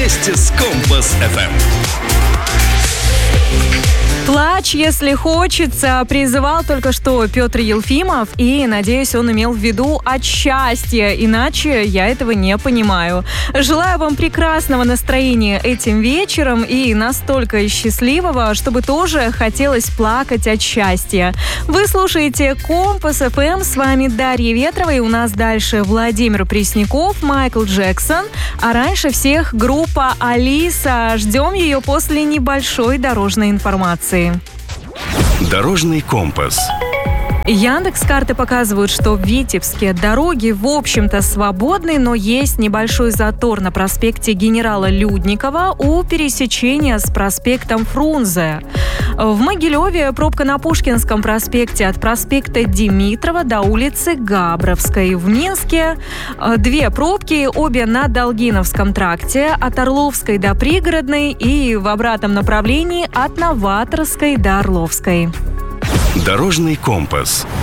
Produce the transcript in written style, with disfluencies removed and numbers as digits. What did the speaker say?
вместе с Компас FM. Плачь, если хочется, призывал только что Петр Елфимов, и, надеюсь, он имел в виду от счастья, иначе я этого не понимаю. Желаю вам прекрасного настроения этим вечером и настолько счастливого, чтобы тоже хотелось плакать от счастья. Вы слушаете Компас FM, с вами Дарья Ветрова, и у нас дальше Владимир Пресняков, Майкл Джексон, а раньше всех группа Алиса. Ждем ее после небольшой дорожной информации. Дорожный компас. Яндекс.Карты показывают, что в Витебске дороги, в общем-то, свободны, но есть небольшой затор на проспекте Генерала Людникова у пересечения с проспектом Фрунзе. В Могилеве пробка на Пушкинском проспекте от проспекта Димитрова до улицы Габровской. В Минске две пробки, обе на Долгиновском тракте, от Орловской до Пригородной и в обратном направлении от Новаторской до Орловской. Дорожный компас.